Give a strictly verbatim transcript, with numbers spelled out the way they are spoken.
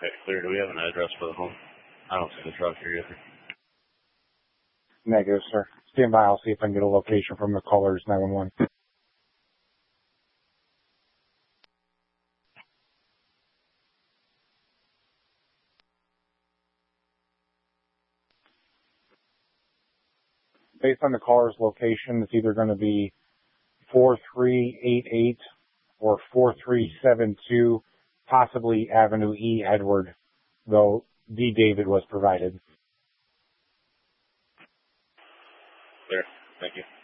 Okay, clear. Do we have an address for the home? I don't see the truck here either. Negative, sir. Stand by. I'll see if I can get a location from the callers nine one one. Based on the caller's location, it's either going to be four three eight eight or four three seven two, possibly Avenue E, Edward, though D. David was provided. Clear. Thank you.